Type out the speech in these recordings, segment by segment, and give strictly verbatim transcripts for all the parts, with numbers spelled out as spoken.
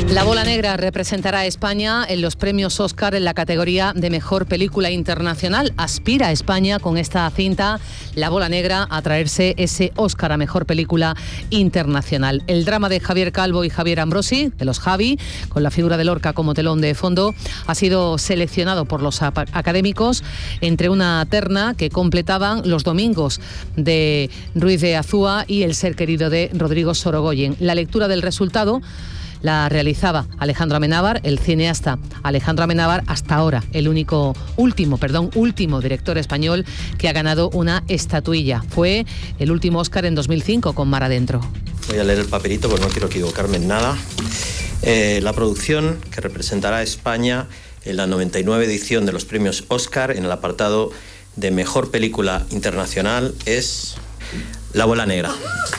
La Bola Negra representará a España en los premios Oscar en la categoría de Mejor Película Internacional. Aspira a España con esta cinta, La Bola Negra, a traerse ese Oscar a Mejor Película Internacional. El drama de Javier Calvo y Javier Ambrosi, de los Javi, con la figura de Lorca como telón de fondo, ha sido seleccionado por los académicos entre una terna que completaban Los Domingos de Ruiz de Azúa y El ser querido de Rodrigo Sorogoyen. La lectura del resultado la realizaba Alejandro Amenábar, el cineasta Alejandro Amenábar, hasta ahora el único, último, perdón, último director español que ha ganado una estatuilla. Fue el último Oscar en dos mil cinco con Mar Adentro. Voy a leer el papelito porque no quiero equivocarme en nada. Eh, la producción que representará a España en la noventa y nueve edición de los premios Oscar en el apartado de Mejor Película Internacional es La Bola Negra.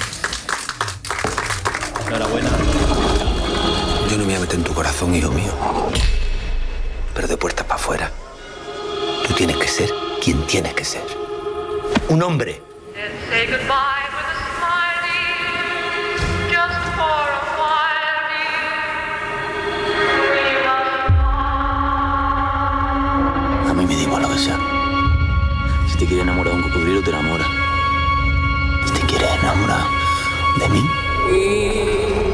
Enhorabuena. Yo no me voy a meter en tu corazón, hijo mío. Pero de puertas para afuera. Tú tienes que ser quien tienes que ser. Un hombre. A mí me da igual lo que sea. Si te quieres enamorar de un cocodrilo, te enamoras. Si te quieres enamorar de mí...